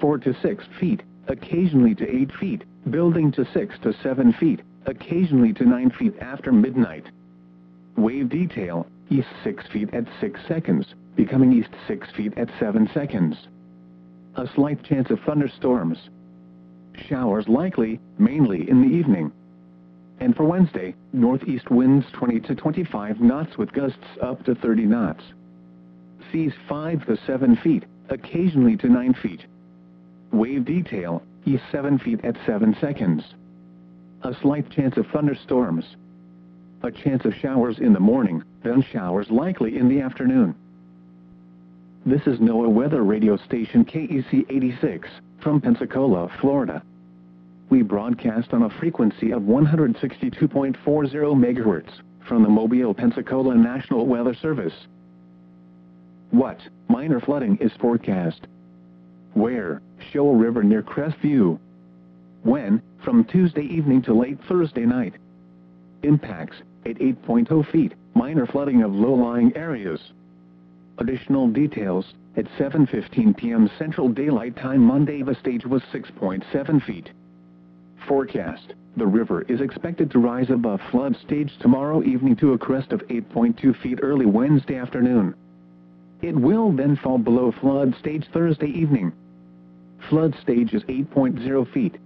4 to 6 feet, occasionally to 8 feet, building to 6 to 7 feet, occasionally to 9 feet after midnight. Wave detail, east 6 feet at 6 seconds, becoming east 6 feet at 7 seconds. A slight chance of thunderstorms. Showers likely, mainly in the evening. And for Wednesday, northeast winds 20 to 25 knots with gusts up to 30 knots. Seas 5 to 7 feet, occasionally to 9 feet. Wave detail, east 7 feet at 7 seconds. A slight chance of thunderstorms. A chance of showers in the morning, then showers likely in the afternoon. This is NOAA weather radio station KEC 86, from Pensacola, Florida. We broadcast on a frequency of 162.40 MHz, from the Mobile, Pensacola National Weather Service. What? Minor flooding is forecast. Where? Shoal River near Crestview. When? From Tuesday evening to late Thursday night. Impacts, at 8.0 feet, minor flooding of low-lying areas. Additional details, at 7:15 p.m. Central Daylight Time Monday the stage was 6.7 feet. Forecast, the river is expected to rise above flood stage tomorrow evening to a crest of 8.2 feet early Wednesday afternoon. It will then fall below flood stage Thursday evening. Flood stage is 8.0 feet.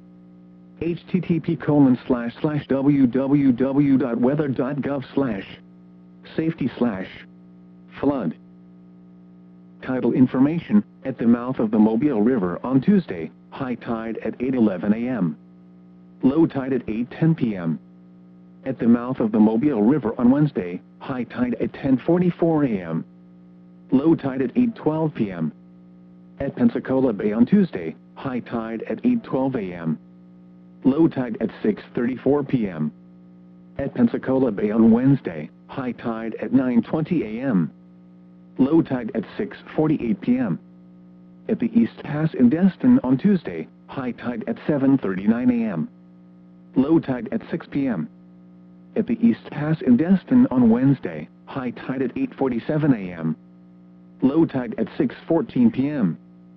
http://www.weather.gov/safety/flood. Tidal information, at the mouth of the Mobile River on Tuesday, high tide at 8:11 a.m. Low tide at 8:10 p.m. At the mouth of the Mobile River on Wednesday, high tide at 10:44 a.m. Low tide at 8:12 p.m. At Pensacola Bay on Tuesday, high tide at 8:12 a.m. Low tide at 6:34 p.m. At Pensacola Bay on Wednesday, high tide at 9:20 a.m. Low tide at 6:48 p.m. At the East Pass in Destin on Tuesday, high tide at 7:39 a.m. Low tide at 6 p.m. At the East Pass in Destin on Wednesday, high tide at 8:47 a.m. Low tide at 6:14 p.m.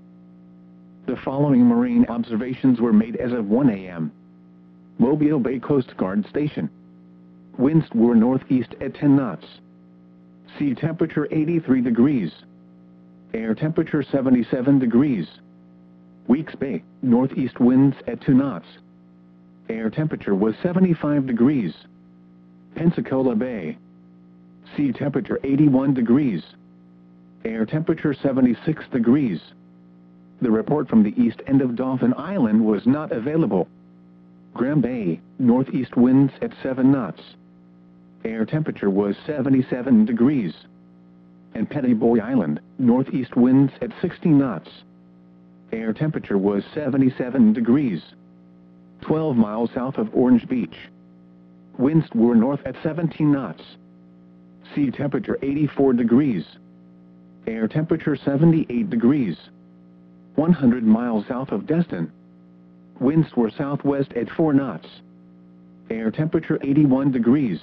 The following marine observations were made as of 1 a.m. Mobile Bay Coast Guard Station. Winds were northeast at 10 knots. Sea temperature 83 degrees. Air temperature 77 degrees. Weeks Bay, northeast winds at 2 knots. Air temperature was 75 degrees. Pensacola Bay. Sea temperature 81 degrees. Air temperature 76 degrees. The report from the east end of Dauphin Island was not available. Graham Bay, northeast winds at 7 knots. Air temperature was 77 degrees. And Petty Boy Island, northeast winds at 60 knots. Air temperature was 77 degrees. 12 miles south of Orange Beach. Winds were north at 17 knots. Sea temperature 84 degrees. Air temperature 78 degrees. 100 miles south of Destin. Winds were southwest at 4 knots. Air temperature 81 degrees.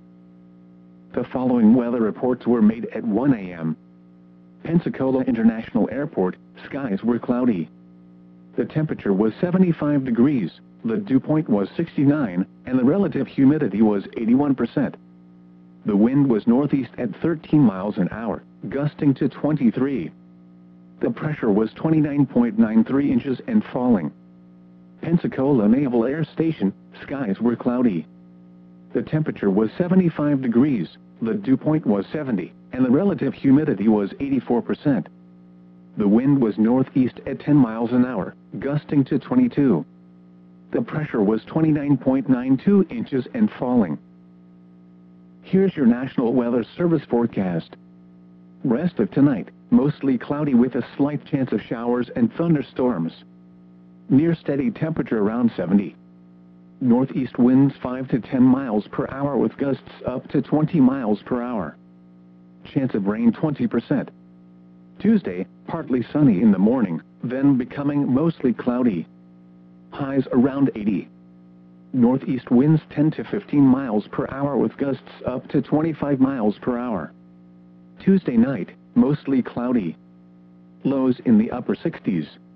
The following weather reports were made at 1 a.m. Pensacola International Airport, skies were cloudy. The temperature was 75 degrees, the dew point was 69, and the relative humidity was 81%. The wind was northeast at 13 miles an hour, gusting to 23. The pressure was 29.93 inches and falling. Pensacola Naval Air Station, skies were cloudy. The temperature was 75 degrees, the dew point was 70, and the relative humidity was 84%. The wind was northeast at 10 miles an hour, gusting to 22. The pressure was 29.92 inches and falling. Here's your National Weather Service forecast. Rest of tonight, mostly cloudy with a slight chance of showers and thunderstorms. Near steady temperature around 70. Northeast winds 5 to 10 miles per hour with gusts up to 20 miles per hour. Chance of rain 20%. Tuesday, partly sunny in the morning, then becoming mostly cloudy. Highs around 80. Northeast winds 10 to 15 miles per hour with gusts up to 25 miles per hour. Tuesday night, mostly cloudy. Lows in the upper 60s.